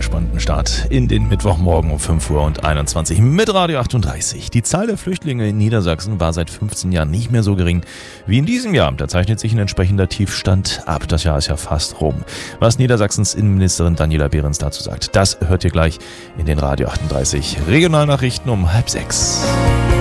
entspannten Start in den Mittwochmorgen um 5:21 Uhr mit Radio 38. Die Zahl der Flüchtlinge in Niedersachsen war seit 15 Jahren nicht mehr so gering wie in diesem Jahr. Da zeichnet sich ein entsprechender Tiefstand ab. Das Jahr ist ja fast rum. Was Niedersachsens Innenministerin Daniela Behrens dazu sagt, das hört ihr gleich in den Radio 38 Regionalnachrichten um 5:30.